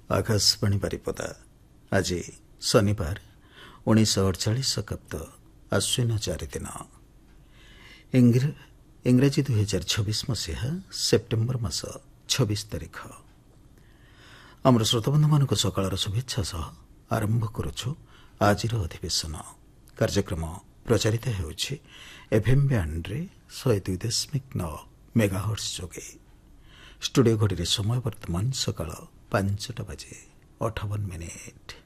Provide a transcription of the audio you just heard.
आकाशवाणी बारिपदा आज शनिवार 1948 शकाब्द आश्विन 4 दिन इंग्राजी 2026 मसीहा सेप्टेम्बर मास 26 तारिख आमर श्रोताबंधु मान सकाळ शुभेच्छा सह आरंभ करुछु आज अधिवेशन कार्यक्रम प्रचारित होउछि एफएम बैंड रे 102.9 मेगाहर्ट्ज जोगे स्टूडियो घड़ी समय वर्तमान सकाळ 5टा बजे 58 मिनिट।